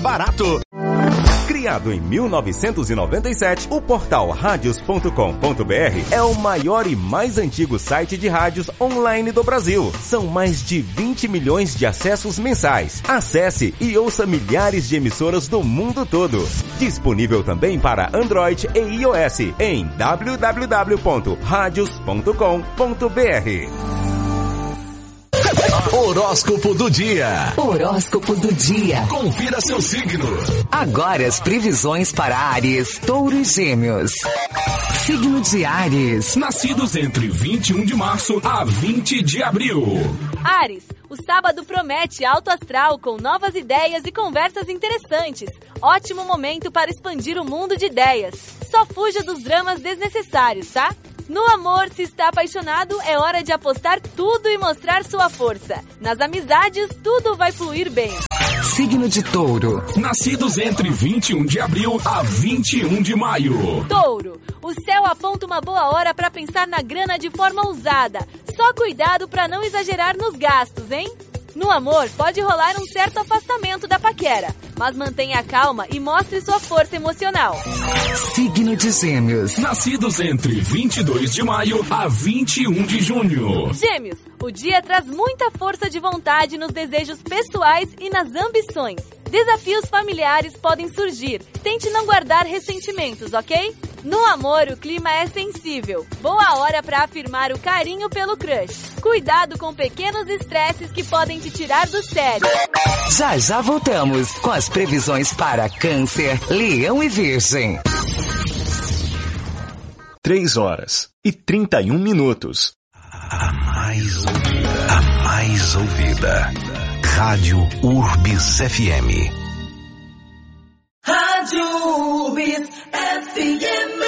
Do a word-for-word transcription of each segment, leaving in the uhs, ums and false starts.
barato. Criado em mil novecentos e noventa e sete, o portal radios ponto com ponto br é o maior e mais antigo site de rádios online do Brasil. São mais de vinte milhões de acessos mensais. Acesse e ouça milhares de emissoras do mundo todo. Disponível também para Android e iOS em w w w ponto radios ponto com ponto br. Horóscopo do dia. Horóscopo do dia. Confira seu signo. Agora as previsões para Áries, Touro e Gêmeos. Signo de Áries. Nascidos entre vinte e um de março a vinte de abril. Áries, o sábado promete alto astral com novas ideias e conversas interessantes. Ótimo momento para expandir o mundo de ideias. Só fuja dos dramas desnecessários, tá? No amor, se está apaixonado, é hora de apostar tudo e mostrar sua força. Nas amizades, tudo vai fluir bem. Signo de Touro. Nascidos entre vinte e um de abril a vinte e um de maio. Touro, o céu aponta uma boa hora para pensar na grana de forma ousada. Só cuidado para não exagerar nos gastos, hein? No amor, pode rolar um certo afastamento da paquera, mas mantenha calma e mostre sua força emocional. Signo de Gêmeos. Nascidos entre vinte e dois de maio a vinte e um de junho. Gêmeos, o dia traz muita força de vontade nos desejos pessoais e nas ambições. Desafios familiares podem surgir. Tente não guardar ressentimentos, ok? No amor, o clima é sensível. Boa hora para afirmar o carinho pelo crush. Cuidado com pequenos estresses que podem te tirar do sério. Já já voltamos com as previsões para Câncer, Leão e Virgem. Três horas e trinta e um minutos. A mais ouvida. A mais ouvida. Rádio Urbis F M. Rádio Urbis F M.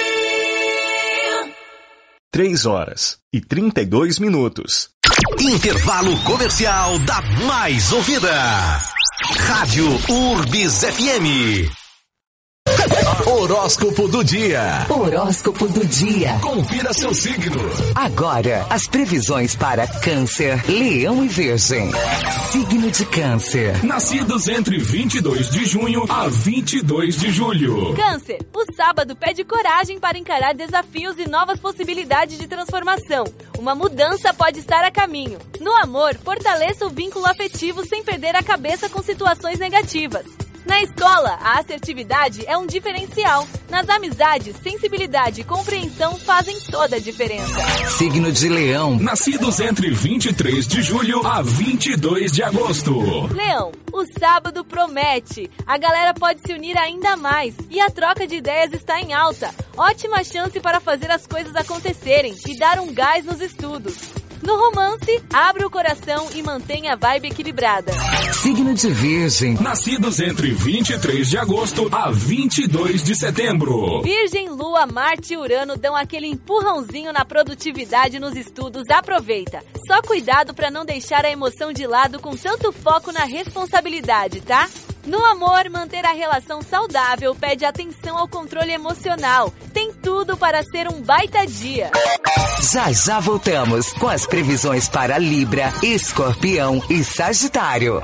Três horas e trinta e dois minutos. Intervalo comercial da mais ouvida. Rádio Urbis F M. Horóscopo do dia. Horóscopo do dia. Confira seu signo. Agora, as previsões para Câncer, Leão e Virgem. Signo de Câncer. Nascidos entre vinte e dois de junho a vinte e dois de julho. Câncer, o sábado pede coragem para encarar desafios e novas possibilidades de transformação. Uma mudança pode estar a caminho. No amor, fortaleça o vínculo afetivo sem perder a cabeça com situações negativas. Na escola, a assertividade é um diferencial. Nas amizades, sensibilidade e compreensão fazem toda a diferença. Signo de Leão. Nascidos entre vinte e três de julho a vinte e dois de agosto. Leão, o sábado promete. A galera pode se unir ainda mais e a troca de ideias está em alta. Ótima chance para fazer as coisas acontecerem e dar um gás nos estudos. No romance, abra o coração e mantenha a vibe equilibrada. Signo de Virgem. Nascidos entre vinte e três de agosto a vinte e dois de setembro. Virgem, Lua, Marte e Urano dão aquele empurrãozinho na produtividade nos estudos. Aproveita. Só cuidado para não deixar a emoção de lado com tanto foco na responsabilidade, tá? No amor, manter a relação saudável pede atenção ao controle emocional. Tem tudo para ser um baita dia. Já já voltamos com as previsões para Libra, Escorpião e Sagitário.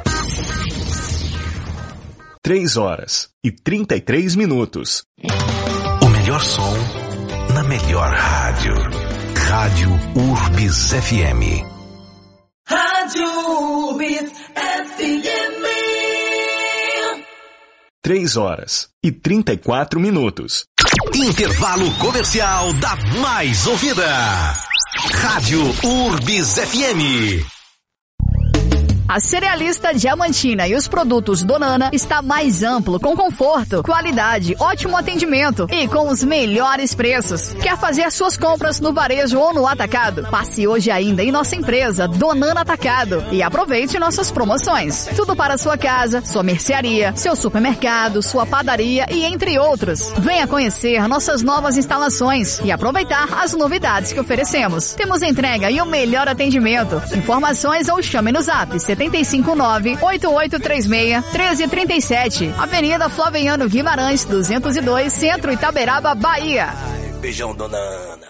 Três horas e trinta e três minutos. O melhor som na melhor rádio. Rádio Urbis F M. Rádio Urbis F M. Três horas e trinta e quatro minutos. Intervalo comercial da mais ouvida. Rádio Urbis F M. A Cerealista Diamantina e os produtos Donana está mais amplo, com conforto, qualidade, ótimo atendimento e com os melhores preços. Quer fazer suas compras no varejo ou no atacado? Passe hoje ainda em nossa empresa Donana Atacado e aproveite nossas promoções. Tudo para sua casa, sua mercearia, seu supermercado, sua padaria e entre outros. Venha conhecer nossas novas instalações e aproveitar as novidades que oferecemos. Temos entrega e o melhor atendimento. Informações ou chame no zap setenta e cinco nove, oito oito três seis, um três três sete. Avenida Flaviano Guimarães, duzentos e dois, Centro, Itaberaba, Bahia. Beijão, dona Ana.